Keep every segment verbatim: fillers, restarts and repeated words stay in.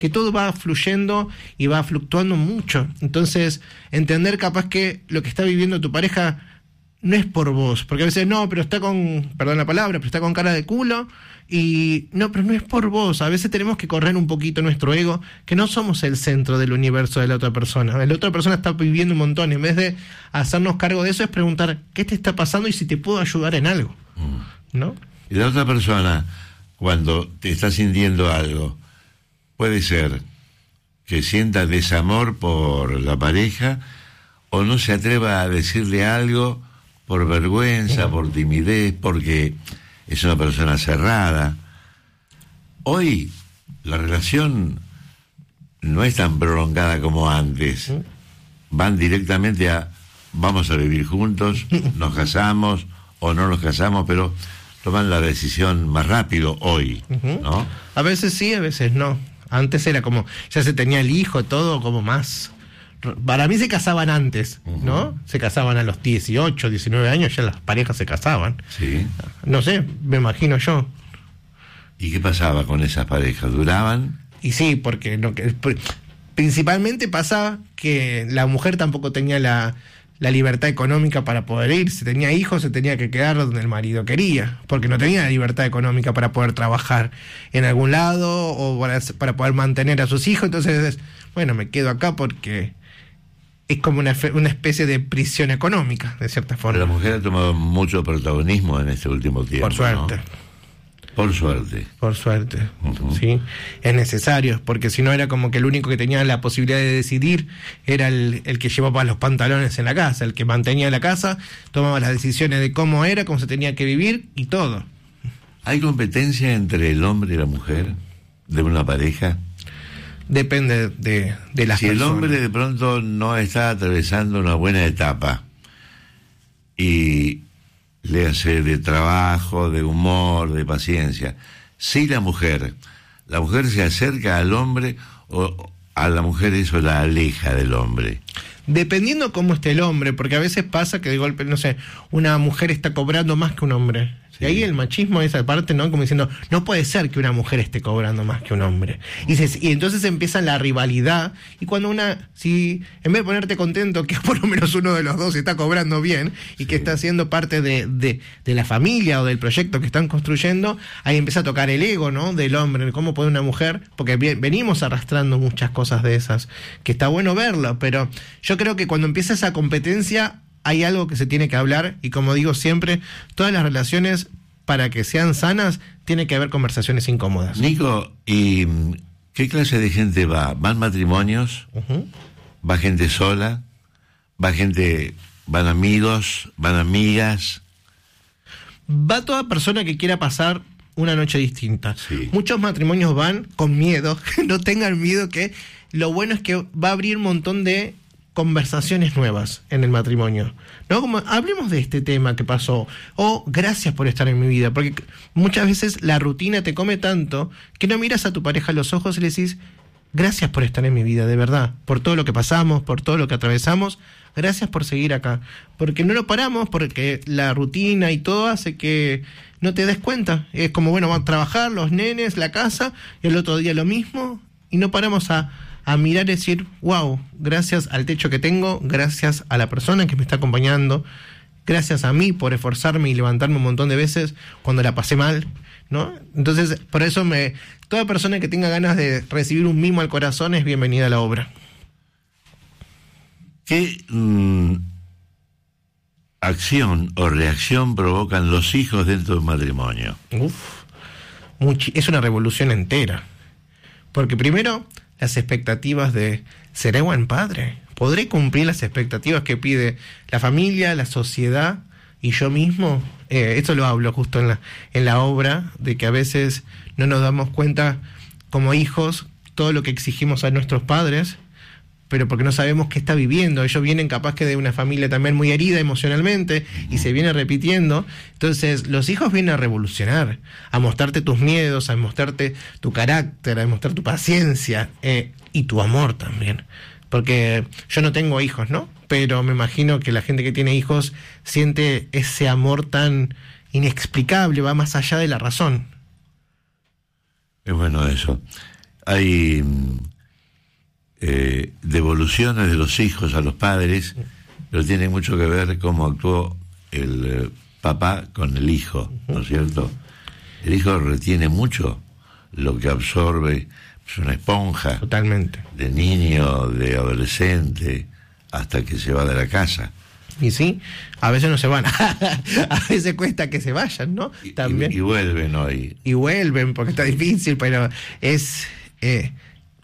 que todo va fluyendo y va fluctuando mucho. Entonces, entender capaz que lo que está viviendo tu pareja no es por vos, porque a veces no, pero está con, perdón la palabra, pero está con cara de culo, y no, pero no es por vos. A veces tenemos que correr un poquito nuestro ego, que no somos el centro del universo de la otra persona. La otra persona está viviendo un montón. En vez de hacernos cargo de eso, es preguntar qué te está pasando y si te puedo ayudar en algo, ¿no? Y la otra persona, cuando te está sintiendo algo, puede ser que sienta desamor por la pareja o no se atreva a decirle algo por vergüenza, por timidez, porque es una persona cerrada. Hoy la relación no es tan prolongada como antes. Van directamente a vamos a vivir juntos, nos casamos o no nos casamos, pero toman la decisión más rápido hoy, ¿no? A veces sí, a veces no. Antes era como, ya se tenía el hijo, todo como más... Para mí se casaban antes, ¿no? Uh-huh. Se casaban a los dieciocho, diecinueve años, ya las parejas se casaban. Sí. No sé, me imagino yo. ¿Y qué pasaba con esas parejas? ¿Duraban? Y sí, porque no, que, principalmente pasaba que la mujer tampoco tenía la, la libertad económica para poder ir. Si tenía hijos, se tenía que quedar donde el marido quería, porque no tenía la libertad económica para poder trabajar en algún lado o para, para poder mantener a sus hijos. Entonces, bueno, me quedo acá porque es como una, una especie de prisión económica, de cierta forma. La mujer ha tomado mucho protagonismo en este último tiempo. Por suerte. ¿No? Por suerte. Por suerte, uh-huh. Sí. Es necesario, porque si no era como que el único que tenía la posibilidad de decidir era el, el que llevaba los pantalones en la casa, el que mantenía la casa, tomaba las decisiones de cómo era, cómo se tenía que vivir y todo. ¿Hay competencia entre el hombre y la mujer de una pareja? Depende de, de las si personas. El hombre de pronto no está atravesando una buena etapa y le hace de trabajo, de humor, de paciencia. Si la mujer, la mujer se acerca al hombre o a la mujer eso la aleja del hombre. Dependiendo cómo esté el hombre, porque a veces pasa que de golpe, no sé, una mujer está cobrando más que un hombre. Sí. Y ahí el machismo, esa parte, ¿no? Como diciendo, no puede ser que una mujer esté cobrando más que un hombre. Y, se, y entonces empieza la rivalidad. Y cuando una, si en vez de ponerte contento que por lo menos uno de los dos está cobrando bien y sí. que está siendo parte de, de, de la familia o del proyecto que están construyendo, ahí empieza a tocar el ego, ¿no? Del hombre, cómo puede una mujer, porque bien, venimos arrastrando muchas cosas de esas, que está bueno verlo, pero yo creo que cuando empieza esa competencia hay algo que se tiene que hablar y como digo siempre, todas las relaciones para que sean sanas tiene que haber conversaciones incómodas. Nico, ¿y qué clase de gente va? ¿Van matrimonios? Uh-huh. ¿Va gente sola? ¿Va gente, van amigos? ¿Van amigas? Va toda persona que quiera pasar una noche distinta. Sí. Muchos matrimonios van con miedo, no tengan miedo, que lo bueno es que va a abrir un montón de conversaciones nuevas en el matrimonio, ¿no? Como hablemos de este tema que pasó, o gracias por estar en mi vida, porque muchas veces la rutina te come tanto que no miras a tu pareja a los ojos y le decís gracias por estar en mi vida, de verdad, por todo lo que pasamos, por todo lo que atravesamos, gracias por seguir acá, porque no lo paramos, porque la rutina y todo hace que no te des cuenta, es como bueno, van a trabajar los nenes, la casa, y el otro día lo mismo, y no paramos a a mirar y decir, wow, gracias al techo que tengo, gracias a la persona que me está acompañando, gracias a mí por esforzarme y levantarme un montón de veces cuando la pasé mal, ¿no? Entonces, por eso me toda persona que tenga ganas de recibir un mimo al corazón es bienvenida a la obra. ¿Qué mmm, acción o reacción provocan los hijos dentro de un matrimonio? Uf, muchi- es una revolución entera. Porque primero, las expectativas de ¿seré buen padre? ¿Podré cumplir las expectativas que pide la familia, la sociedad y yo mismo? Eh, esto lo hablo justo en la, en la obra, de que a veces no nos damos cuenta como hijos todo lo que exigimos a nuestros padres, pero porque no sabemos qué está viviendo. Ellos vienen capaz que de una familia también muy herida emocionalmente y se viene repitiendo. Entonces los hijos vienen a revolucionar, a mostrarte tus miedos, a mostrarte tu carácter, a mostrar tu paciencia eh, y tu amor también. Porque yo no tengo hijos, ¿no? Pero me imagino que la gente que tiene hijos siente ese amor tan inexplicable, va más allá de la razón. Es bueno eso. hay eh, devoluciones de los hijos a los padres, pero tiene mucho que ver cómo actuó el eh, papá con el hijo, ¿no es cierto? El hijo retiene mucho lo que absorbe, es una esponja. Totalmente. De niño, de adolescente, hasta que se va de la casa. Y sí, a veces no se van, a veces cuesta que se vayan, ¿no? Y, También. Y, y vuelven hoy. Y vuelven, porque está difícil, pero es... Eh,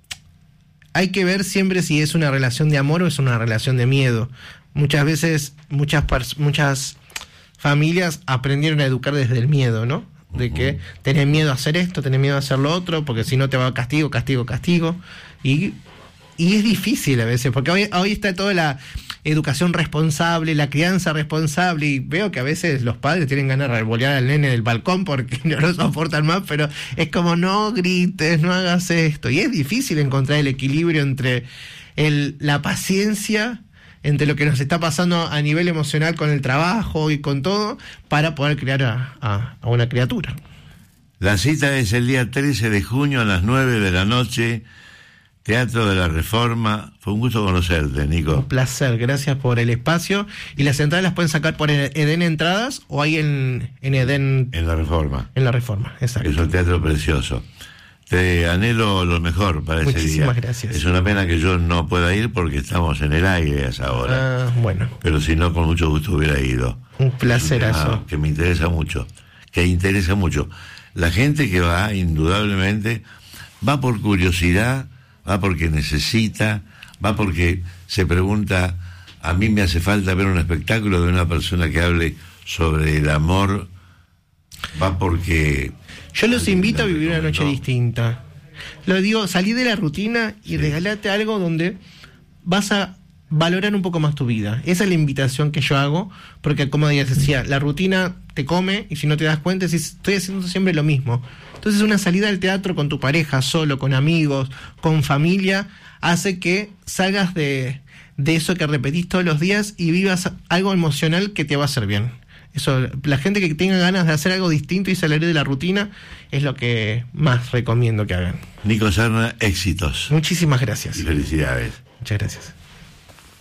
hay que ver siempre si es una relación de amor o es una relación de miedo. Muchas veces, muchas muchas familias aprendieron a educar desde el miedo, ¿no? De que tenés miedo a hacer esto, tenés miedo a hacer lo otro, porque si no te va a castigo, castigo, castigo. Y, y es difícil a veces, porque hoy, hoy está toda la educación responsable, la crianza responsable, y veo que a veces los padres tienen ganas de revolear al nene del balcón porque no lo soportan más, pero es como no grites, no hagas esto. Y es difícil encontrar el equilibrio entre el, la paciencia, entre lo que nos está pasando a nivel emocional con el trabajo y con todo, para poder criar a, a, a una criatura. La cita es el día trece de junio a las nueve de la noche, Teatro de la Reforma. Fue un gusto conocerte, Nico. Un placer, gracias por el espacio. ¿Y las entradas las pueden sacar por Edén Entradas o ahí en, en Edén? En la Reforma. En la Reforma, exacto. Es un teatro precioso. Te anhelo lo mejor para ese día. Muchísimas gracias. Es una pena que yo no pueda ir porque estamos en el aire a esa hora. Ah, bueno. Pero si no, con mucho gusto hubiera ido. Un placerazo. Que me interesa mucho. Que interesa mucho. La gente que va, indudablemente, va por curiosidad, va porque necesita, va porque se pregunta, a mí me hace falta ver un espectáculo de una persona que hable sobre el amor, va porque... Yo los invito a vivir una noche distinta. Lo digo, salí de la rutina y sí. Regalate algo donde vas a valorar un poco más tu vida. Esa es la invitación que yo hago, porque como decía, la rutina te come y si no te das cuenta, si estoy haciendo siempre lo mismo. Entonces una salida al teatro con tu pareja, solo, con amigos, con familia, hace que salgas de, de eso que repetís todos los días y vivas algo emocional que te va a hacer bien. Eso, la gente que tenga ganas de hacer algo distinto y salir de la rutina es lo que más recomiendo que hagan. Nico Serna, éxitos. Muchísimas gracias. Y felicidades. Muchas gracias.